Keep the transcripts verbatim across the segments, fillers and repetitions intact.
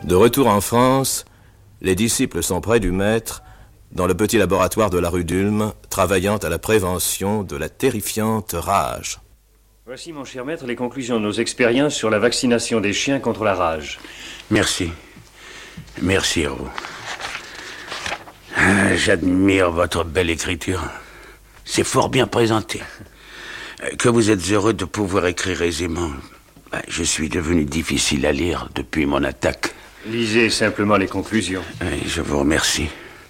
De retour en France, les disciples sont près du maître dans le petit laboratoire de la rue d'Ulm, travaillant à la prévention de la terrifiante rage. Voici, mon cher maître, les conclusions de nos expériences sur la vaccination des chiens contre la rage. Merci. Merci à vous. Ah, j'admire votre belle écriture. C'est fort bien présenté. Que vous êtes heureux de pouvoir écrire aisément. Je suis devenu difficile à lire depuis mon attaque. Lisez simplement les conclusions. Oui, je vous remercie.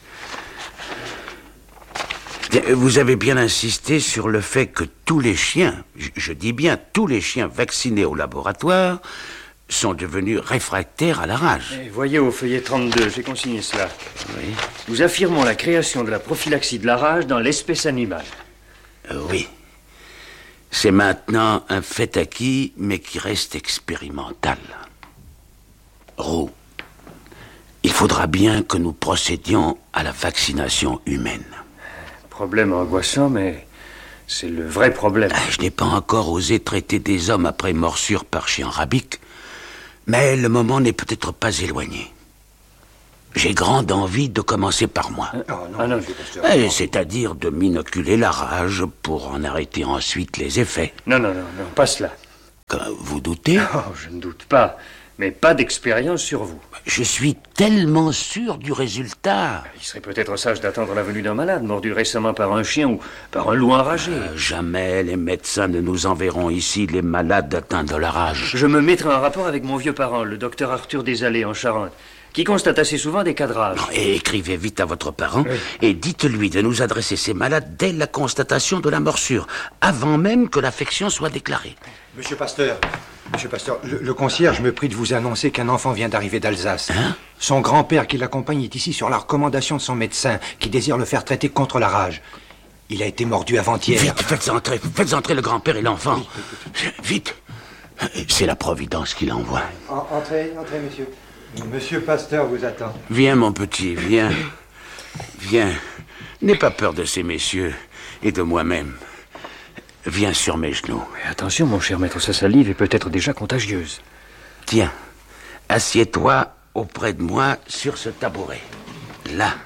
Vous avez bien insisté sur le fait que tous les chiens, je dis bien tous les chiens vaccinés au laboratoire, sont devenus réfractaires à la rage. Et voyez au feuillet trente-deux, j'ai consigné cela. Oui. Nous affirmons la création de la prophylaxie de la rage dans l'espèce animale. Euh, oui. C'est maintenant un fait acquis, mais qui reste expérimental. Roux, il faudra bien que nous procédions à la vaccination humaine. Problème angoissant, mais c'est le vrai problème. Ah, je n'ai pas encore osé traiter des hommes après morsure par chien rabique, mais le moment n'est peut-être pas éloigné. J'ai grande envie de commencer par moi. Oh, non, ah non, eh, c'est-à-dire de m'inoculer la rage pour en arrêter ensuite les effets. Non, non, non, non, pas cela. Vous doutez? Oh, je ne doute pas, mais pas d'expérience sur vous. Je suis tellement sûr du résultat. Il serait peut-être sage d'attendre la venue d'un malade, mordu récemment par un chien ou par un loup enragé. Euh, jamais les médecins ne nous enverront ici les malades atteints de la rage. Je me mettrai en rapport avec mon vieux parent, le docteur Arthur Desallées, en Charente, qui constate assez souvent des cas de rage. Non, et écrivez vite à votre parent, oui. Et dites-lui de nous adresser ces malades dès la constatation de la morsure, avant même que l'affection soit déclarée. Monsieur Pasteur, Monsieur Pasteur, le, le concierge me prie de vous annoncer qu'un enfant vient d'arriver d'Alsace. Hein? Son grand-père qui l'accompagne est ici sur la recommandation de son médecin, qui désire le faire traiter contre la rage. Il a été mordu avant-hier. Vite, faites entrer, faites entrer le grand-père et l'enfant. Oui. Vite. C'est la Providence qui l'envoie. En, entrez, entrez, monsieur. Monsieur Pasteur vous attend. Viens, mon petit, viens. Viens. N'aie pas peur de ces messieurs et de moi-même. Viens sur mes genoux. Mais attention, mon cher maître, sa salive est peut-être déjà contagieuse. Tiens, assieds-toi auprès de moi sur ce tabouret. Là.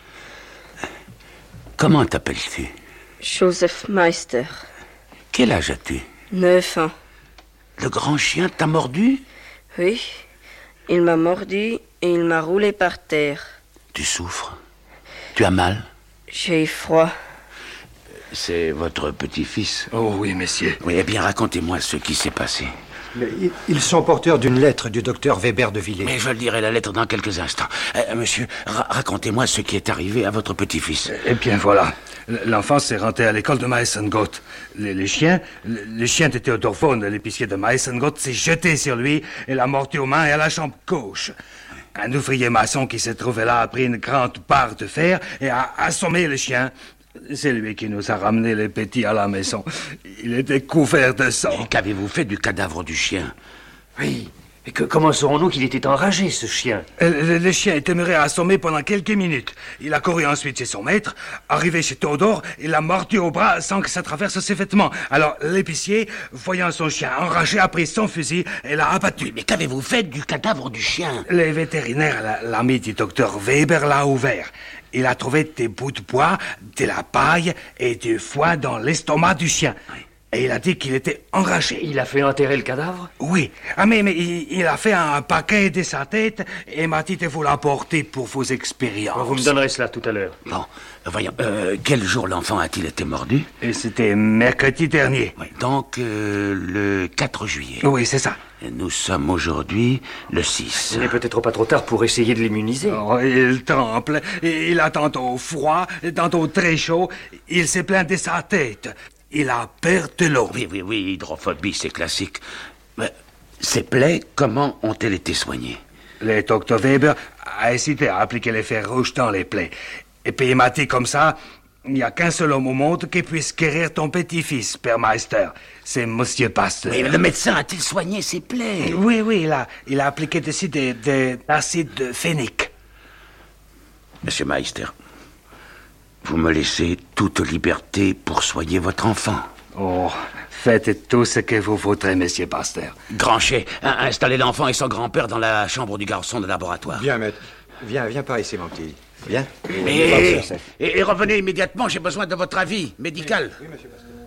Comment t'appelles-tu? Joseph Meister. Quel âge as-tu? Neuf ans. Le grand chien t'a mordu? Oui. Il m'a mordu et il m'a roulé par terre. Tu souffres? Tu as mal? J'ai eu froid. C'est votre petit-fils? Oh oui, messieurs. Oui, eh bien, racontez-moi ce qui s'est passé. Mais ils sont porteurs d'une lettre du docteur Weber de Villers. Mais je lirai la lettre dans quelques instants. Euh, monsieur, ra- racontez-moi ce qui est arrivé à votre petit-fils. Eh bien, voilà. L'enfant s'est rentré à l'école de Meisengoth. Les, les chiens, le chien de Théodore Vaughan, l'épicier de Meisengoth, s'est jeté sur lui et l'a mordu aux mains et à la jambe gauche. Un ouvrier maçon qui se trouvait là a pris une grande barre de fer et a assommé le chien. C'est lui qui nous a ramené les petits à la maison. Il était couvert de sang. Et qu'avez-vous fait du cadavre du chien? Oui, mais que, comment saurons-nous qu'il était enragé, ce chien? Le, le chien est demeuré assommé pendant quelques minutes. Il a couru ensuite chez son maître. Arrivé chez Théodore, il l'a mordu au bras sans que ça traverse ses vêtements. Alors, l'épicier, voyant son chien enragé, a pris son fusil et l'a abattu. Mais qu'avez-vous fait du cadavre du chien? Les vétérinaires, l'ami du docteur Weber, l'a ouvert. Il a trouvé des bouts de bois, de la paille et du foie dans l'estomac du chien. Oui. Et il a dit qu'il était enragé. Il a fait enterrer le cadavre? Oui. Ah, mais, mais il, il a fait un paquet de sa tête et m'a dit de vous l'apporter pour vos expériences. Bon, vous me donnerez cela tout à l'heure. Bon, voyons, euh, quel jour l'enfant a-t-il été mordu? Et c'était mercredi dernier. Oui, donc euh, le quatre juillet. Oui, c'est ça. Nous sommes aujourd'hui le six. Il n'est peut-être pas trop tard pour essayer de l'immuniser. Oh, il tremble. Il a tantôt froid, tantôt très chaud. Il s'est plaint de sa tête. Il a peur de l'eau. Oui, oui, oui, hydrophobie, c'est classique. Mais ces plaies, comment ont-elles été soignées? Le docteur Weber a hésité à appliquer les fers rouges dans les plaies. Et puis il m'a dit comme ça, il n'y a qu'un seul homme au monde qui puisse guérir ton petit-fils, Père Meister. C'est Monsieur Pasteur. Mais le médecin a-t-il soigné ses plaies? Oui, oui, il a, il a appliqué dessus de, de l'acide phénique. Monsieur Meister, vous me laissez toute liberté pour soigner votre enfant. Oh, Faites tout ce que vous voudrez, monsieur Pasteur. Granchet, installez l'enfant et son grand-père dans la chambre du garçon de laboratoire. Viens, maître. Viens, viens par ici, mon petit. Viens. Et, et, et revenez immédiatement, j'ai besoin de votre avis médical. Oui, monsieur Pasteur.